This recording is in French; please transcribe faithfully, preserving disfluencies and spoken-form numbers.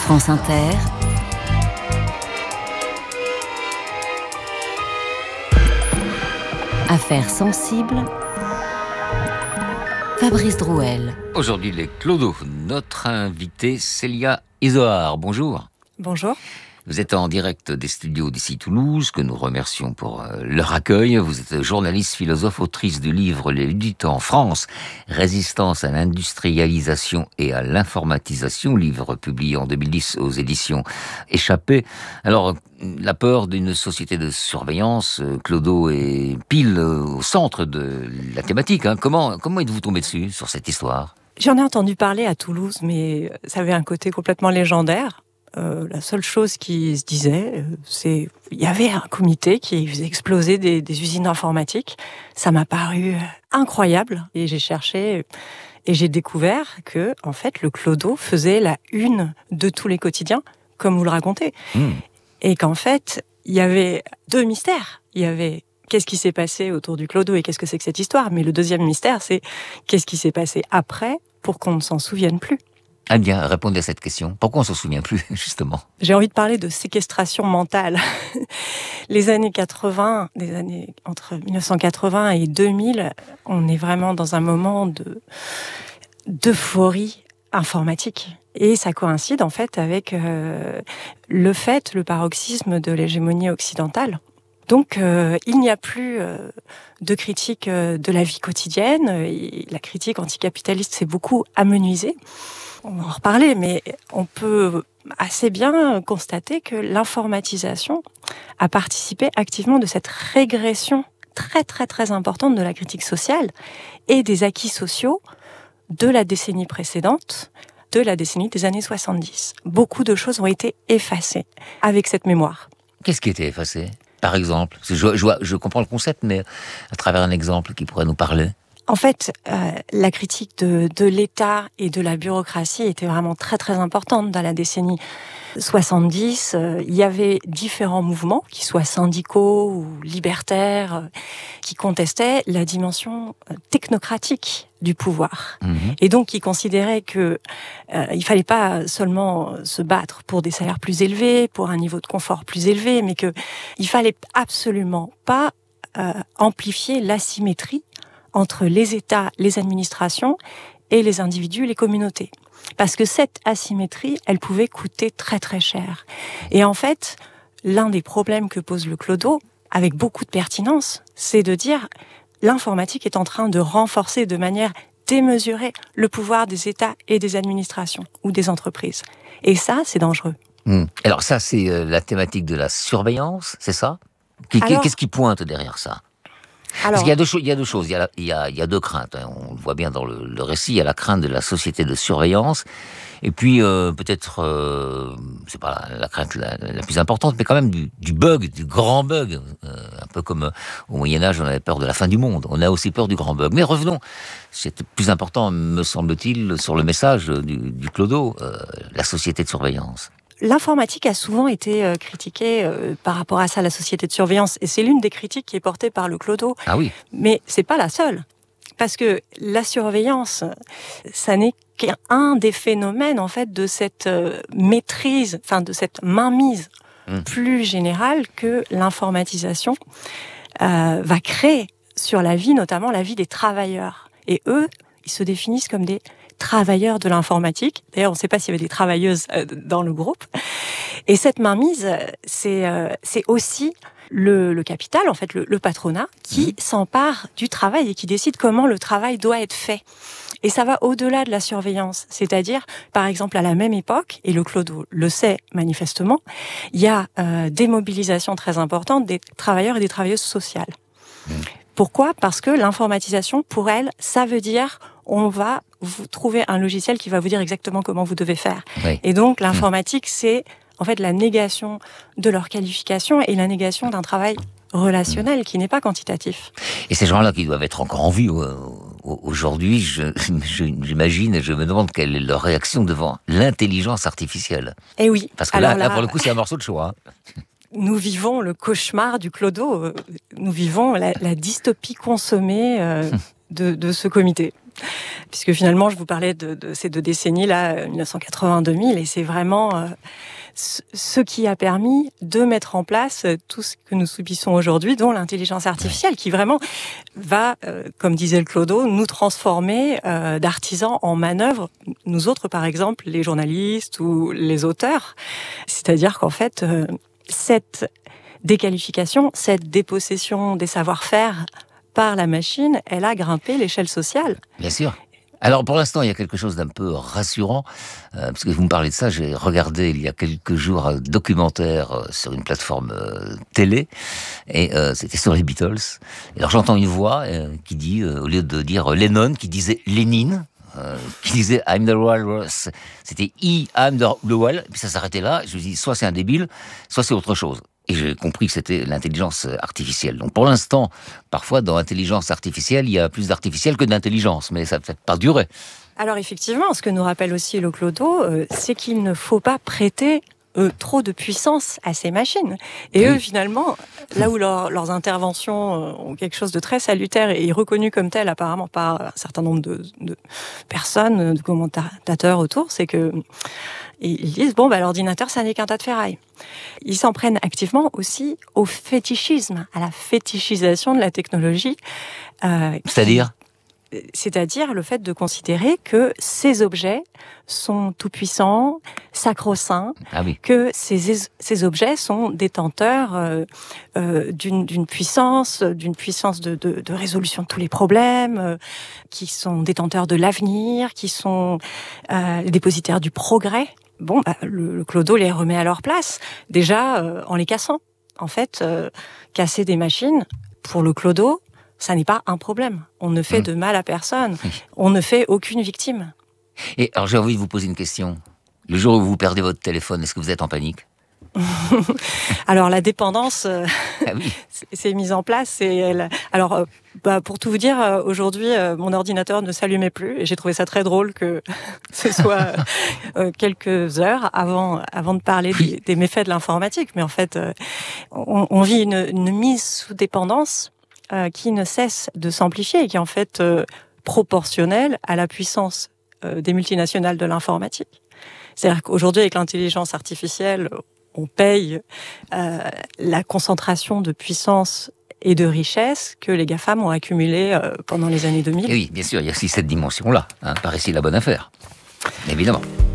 France Inter, Affaires sensibles, Fabrice Drouel. Aujourd'hui, les Clodo. Notre invitée, Célia Isoard. Bonjour. Bonjour. Vous êtes en direct des studios d'ici Toulouse, que nous remercions pour euh, leur accueil. Vous êtes journaliste, philosophe, autrice du livre Les luttes en France, résistance à l'industrialisation et à l'informatisation, livre publié en deux mille dix aux éditions Échappée. Alors, la peur d'une société de surveillance, euh, Clodo est pile euh, au centre de la thématique. Hein. Comment, comment êtes-vous tombé dessus, sur cette histoire ? J'en ai entendu parler à Toulouse, mais ça avait un côté complètement légendaire. Euh, la seule chose qui se disait, euh, c'est il y avait un comité qui faisait exploser des, des usines informatiques. Ça m'a paru euh, incroyable et j'ai cherché et j'ai découvert que en fait le Clodo faisait la une de tous les quotidiens, comme vous le racontez, mmh. et qu'en fait il y avait deux mystères. Il y avait qu'est-ce qui s'est passé autour du Clodo et qu'est-ce que c'est que cette histoire. Mais le deuxième mystère, c'est qu'est-ce qui s'est passé après pour qu'on ne s'en souvienne plus. Ah bien, répondez à cette question. Pourquoi on ne s'en souvient plus, justement ? J'ai envie de parler de séquestration mentale. Les années quatre-vingts, les années entre dix-neuf cent quatre-vingts et deux mille, on est vraiment dans un moment de d'euphorie informatique. Et ça coïncide en fait avec euh, le fait, le paroxysme de l'hégémonie occidentale. Donc, euh, il n'y a plus euh, de critique euh, de la vie quotidienne. Et la critique anticapitaliste s'est beaucoup amenuisée. On va en reparler, mais on peut assez bien constater que l'informatisation a participé activement de cette régression très très très importante de la critique sociale et des acquis sociaux de la décennie précédente, de la décennie des années soixante-dix. Beaucoup de choses ont été effacées avec cette mémoire. Qu'est-ce qui était effacé ? Par exemple, je, je, je comprends le concept, mais à travers un exemple qui pourrait nous parler. En fait, euh, la critique de, de l'État et de la bureaucratie était vraiment très très importante dans la décennie soixante-dix. Euh, il y avait différents mouvements, qui soient syndicaux ou libertaires, euh, qui contestaient la dimension technocratique du pouvoir. Mmh. Et donc, qui considéraient que euh, il fallait pas seulement se battre pour des salaires plus élevés, pour un niveau de confort plus élevé, mais que il fallait absolument pas euh, amplifier l'asymétrie entre les États, les administrations et les individus, les communautés. Parce que cette asymétrie, elle pouvait coûter très très cher. Et en fait, l'un des problèmes que pose le Clodo, avec beaucoup de pertinence, c'est de dire l'informatique est en train de renforcer de manière démesurée le pouvoir des États et des administrations ou des entreprises. Et ça, c'est dangereux. Mmh. Alors ça, c'est euh, la thématique de la surveillance, c'est ça ? Alors, qu'est-ce qui pointe derrière ça ? Alors, parce qu'il y a deux, cho- il y a deux choses, il y a, il y a, il y a deux craintes, hein. On le voit bien dans le, le récit, il y a la crainte de la société de surveillance, et puis euh, peut-être, euh, c'est pas la, la crainte la, la plus importante, mais quand même du, du bug, du grand bug, euh, un peu comme euh, au Moyen-Âge on avait peur de la fin du monde, on a aussi peur du grand bug. Mais revenons, c'est plus important, me semble-t-il, sur le message du, du Clodo, euh, la société de surveillance. L'informatique a souvent été euh, critiquée euh, par rapport à ça, la société de surveillance, et c'est l'une des critiques qui est portée par le Clodo. Ah oui. Mais c'est pas la seule, parce que la surveillance, ça n'est qu'un des phénomènes en fait de cette euh, maîtrise, enfin de cette mainmise mmh. plus générale que l'informatisation euh, va créer sur la vie, notamment la vie des travailleurs. Et eux, ils se définissent comme des travailleurs de l'informatique. D'ailleurs, on ne sait pas s'il y avait des travailleuses dans le groupe. Et cette mainmise, c'est, euh, c'est aussi le, le capital, en fait, le, le patronat, qui mmh. s'empare du travail et qui décide comment le travail doit être fait. Et ça va au-delà de la surveillance. C'est-à-dire, par exemple, à la même époque, et le Clodo le sait manifestement, il y a euh, des mobilisations très importantes des travailleurs et des travailleuses sociales. Mmh. Pourquoi ? Parce que l'informatisation, pour elle, ça veut dire on va vous trouver un logiciel qui va vous dire exactement comment vous devez faire. Oui. Et donc, l'informatique, c'est en fait la négation de leur qualification et la négation d'un travail relationnel qui n'est pas quantitatif. Et ces gens-là qui doivent être encore en vie aujourd'hui, je, je, j'imagine et je me demande quelle est leur réaction devant l'intelligence artificielle. Eh oui. Parce que là, là, là, pour le coup, c'est un morceau de choix. Hein. Nous vivons le cauchemar du Clodo. Nous vivons la, la dystopie consommée euh, de, de ce comité. puisque finalement, je vous parlais de, de ces deux décennies-là, mille neuf cent quatre-vingts deux mille, et c'est vraiment euh, ce qui a permis de mettre en place tout ce que nous subissons aujourd'hui, dont l'intelligence artificielle, qui vraiment va, euh, comme disait le Clodo, nous transformer euh, d'artisans en manœuvres, nous autres, par exemple, les journalistes ou les auteurs. C'est-à-dire qu'en fait, euh, cette déqualification, cette dépossession des savoir-faire par la machine, elle a grimpé l'échelle sociale. Bien sûr. Alors pour l'instant, il y a quelque chose d'un peu rassurant, euh, parce que vous me parlez de ça, j'ai regardé il y a quelques jours un documentaire euh, sur une plateforme euh, télé, et euh, c'était sur les Beatles. Et alors j'entends une voix euh, qui dit, euh, au lieu de dire Lennon, qui disait Lénine, euh, qui disait I'm the walrus, c'était I, I'm the whale, et puis ça s'arrêtait là. Je me dis, soit c'est un débile, soit c'est autre chose. Et j'ai compris que c'était l'intelligence artificielle. Donc pour l'instant, parfois dans l'intelligence artificielle, il y a plus d'artificiel que d'intelligence, mais ça ne peut pas durer. Alors effectivement, ce que nous rappelle aussi le Clodo, euh, c'est qu'il ne faut pas prêter euh, trop de puissance à ces machines. Et oui. Eux, finalement, là où leur, leurs interventions euh, ont quelque chose de très salutaire et reconnu comme tel apparemment par un certain nombre de, de personnes, de commentateurs autour, c'est que ils disent, bon, bah, l'ordinateur, ça n'est qu'un tas de ferraille. Ils s'en prennent activement aussi au fétichisme, à la fétichisation de la technologie. Euh, C'est-à-dire qui, C'est-à-dire le fait de considérer que ces objets sont tout-puissants, sacro-saints, ah oui. que ces, ces objets sont détenteurs euh, euh, d'une, d'une puissance, d'une puissance de, de, de résolution de tous les problèmes, euh, qui sont détenteurs de l'avenir, qui sont euh, les dépositaires du progrès. Bon, bah, le, le Clodo les remet à leur place, déjà euh, en les cassant. En fait, euh, casser des machines, pour le Clodo, ça n'est pas un problème. On ne fait mmh. de mal à personne. On ne fait aucune victime. Et alors, j'ai envie de vous poser une question. Le jour où vous perdez votre téléphone, est-ce que vous êtes en panique ? Alors la dépendance euh, ah oui. s'est mise en place et elle... alors euh, bah, pour tout vous dire, euh, aujourd'hui euh, mon ordinateur ne s'allumait plus et j'ai trouvé ça très drôle que ce soit euh, quelques heures avant avant de parler oui. des, des méfaits de l'informatique, mais en fait euh, on, on vit une, une mise sous dépendance euh, qui ne cesse de s'amplifier et qui est en fait euh, proportionnelle à la puissance euh, des multinationales de l'informatique. C'est-à-dire qu'aujourd'hui avec l'intelligence artificielle, on paye euh, la concentration de puissance et de richesse que les GAFAM ont accumulée euh, pendant les années deux mille. Et oui, bien sûr, il y a aussi cette dimension-là. Hein, par ici, la bonne affaire. Évidemment.